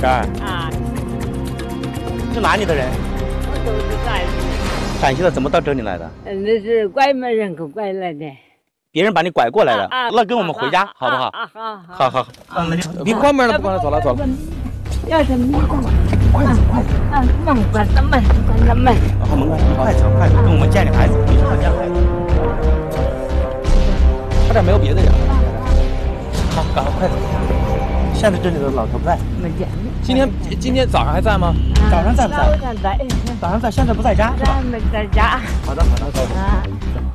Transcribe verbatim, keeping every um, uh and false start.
这儿啊， 是哪里的人？ 我都是陕西， 陕西的，怎么到这里来的？ 嗯，那是拐门人给拐来的。 别人把你拐过来的， 啊啊那跟我们回家好不好？ 啊，好好好好好， 别关门了，不关了，走了走了。 要什么？快走快走！啊，门关着门，关着门。 好，门关，快走快走，跟我们家里孩子，你是我家孩子。 他这没有别的人。 好，赶快快走。现在这里的老头不在， 没见。 今天今天早上还在吗？ 早上在不在？ 早上在， 早上在，现在不在家是吧？ 咱们在家。 好的好的，走。 啊。